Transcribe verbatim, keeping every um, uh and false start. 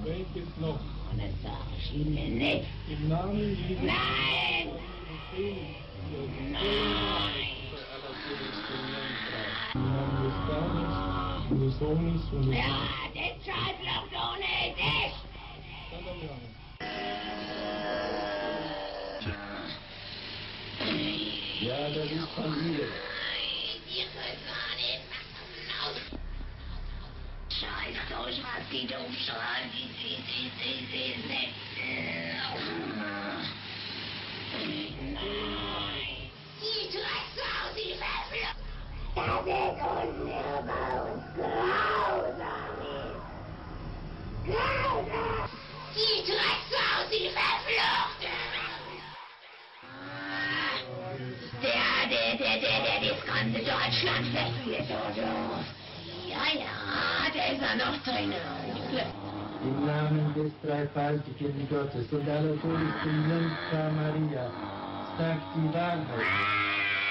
Welches noch? Und das sage ich Ihnen nicht. Im Namen Jesu. Nein! Nein! Im Namen des Vaters und des Sohnes und des Ja, deshalb noch ohne dich! Ja, das ist von ihr. Ihr könnt gar nicht machen. Scheiß euch, was die doof schreien. Sie, sie, sie, sie, sie, sie. Nein. Die Drecksau, sie verflucht. Das ist unsere bei uns grausam ist. Grausam. Die Drecksau, sie verflucht. Der, der, der, der, der das ganze Deutschland verführt, oder? Ja, ja, der ist ja noch drin. Im Namen des dreifaltigen Gottes und aller Todesbringenden Maria, sagt die Wahrheit.